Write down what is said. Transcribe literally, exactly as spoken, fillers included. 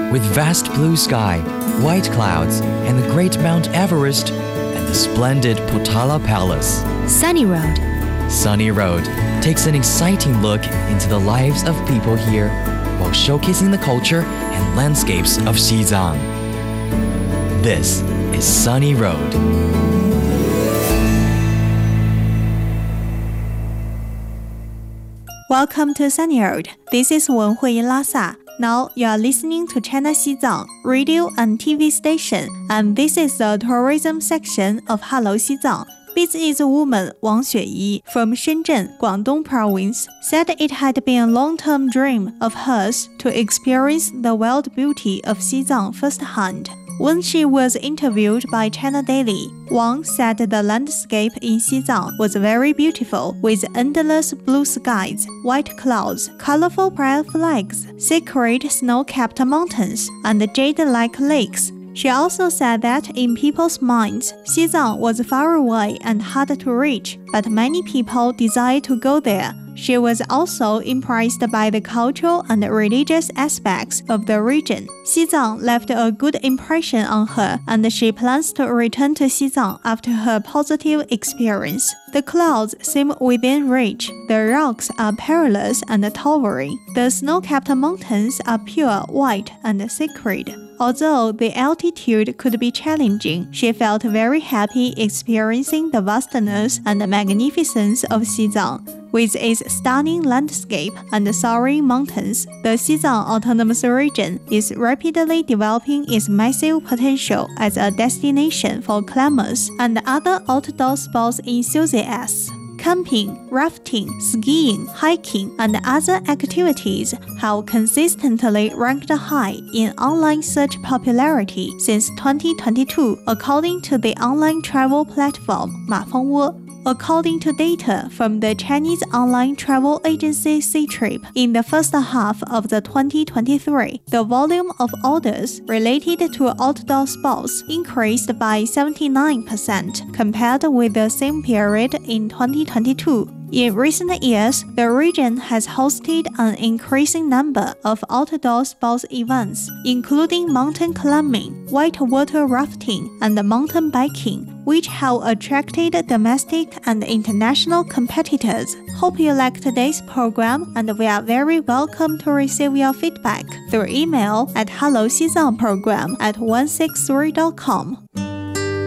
with vast blue sky, white clouds, and the great Mount Everest, and the splendid Potala Palace. Sunny Road. Sunny Road takes an exciting look into the lives of people here while showcasing the culture and landscapes of Xizang. This is Sunny Road. Welcome to Sunny Road. This is Wen Huiyin Lhasa. Now you are listening to China Xizang radio and T V station, and this is the tourism section of Hello Xizang. Businesswoman Wang Xueyi from Shenzhen, Guangdong Province, said it had been a long-term dream of hers to experience the wild beauty of Xizang firsthand. When she was interviewed by China Daily, Wang said the landscape in Xizang was very beautiful, with endless blue skies, white clouds, colorful pride flags, sacred snow-capped mountains, and jade-like lakes. She also said that in people's minds, Xizang was far away and hard to reach, but many people desire to go there. She was also impressed by the cultural and religious aspects of the region. Xizang left a good impression on her, and she plans to return to Xizang after her positive experience. The clouds seem within reach. The rocks are perilous and towering. The snow-capped mountains are pure white and sacred. Although the altitude could be challenging, she felt very happy experiencing the vastness and magnificence of Xizang. With its stunning landscape and soaring mountains, the Xizang Autonomous Region is rapidly developing its massive potential as a destination for climbers and other outdoor sports enthusiasts. Camping, rafting, skiing, hiking, and other activities have consistently ranked high in online search popularity since twenty twenty-two, according to the online travel platform Mafengwo. According to data from the Chinese online travel agency Ctrip, in the first half of the twenty twenty-three, the volume of orders related to outdoor sports increased by seventy-nine percent compared with the same period in twenty twenty-two. In recent years, the region has hosted an increasing number of outdoor sports events, including mountain climbing, whitewater rafting, and mountain biking, which have attracted domestic and international competitors. Hope you like today's program, and we are very welcome to receive your feedback through email at hello xizang program at one six three dot com.